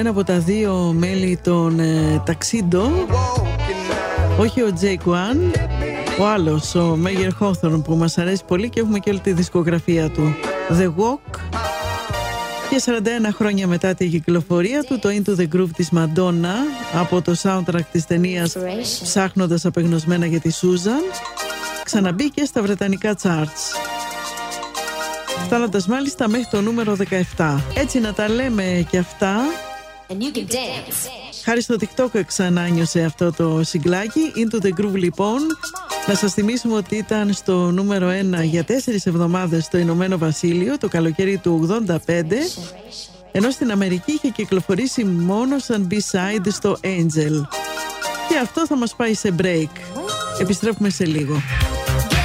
Ένα από τα δύο μέλη των Tuxedo, όχι ο Jake One, ο άλλος, ο Mayer Hawthorne, που μας αρέσει πολύ και έχουμε και όλη τη δισκογραφία του. The Walk. Και 41 χρόνια μετά τη κυκλοφορία του, το Into the Groove της Madonna, από το soundtrack της ταινίας Ψάχνοντας απεγνωσμένα για τη Susan, ξαναμπήκε στα βρετανικά charts, φτάνοντας μάλιστα μέχρι το νούμερο 17. Έτσι να τα λέμε και αυτά, χάρη στο TikTok ξανάνιωσε αυτό το συγκλάκι. Into the Groove λοιπόν, να σας θυμίσουμε ότι ήταν στο νούμερο 1 για 4 εβδομάδες στο Ηνωμένο Βασίλειο το καλοκαίρι του 85, ενώ στην Αμερική είχε κυκλοφορήσει μόνο σαν B-side στο Angel. Και αυτό θα μας πάει σε break. Επιστρέφουμε σε λίγο.